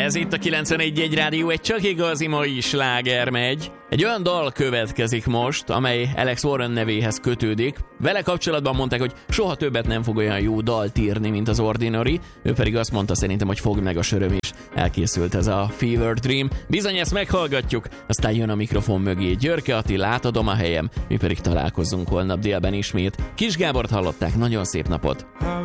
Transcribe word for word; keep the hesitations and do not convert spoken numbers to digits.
Ez itt a kilencvenegy egy Rádió, egy csak igazi mai sláger megy. Egy olyan dal következik most, amely Alex Warren nevéhez kötődik. Vele kapcsolatban mondták, hogy soha többet nem fog olyan jó dalt írni, mint az Ordinary. Ő pedig azt mondta szerintem, hogy fog meg a söröm is. Elkészült ez a Fever Dream. Bizony, ezt meghallgatjuk, aztán jön a mikrofon mögé Györke Attila, átadom a helyem, mi pedig találkozzunk holnap délben ismét. Kis Gábort hallották, nagyon szép napot!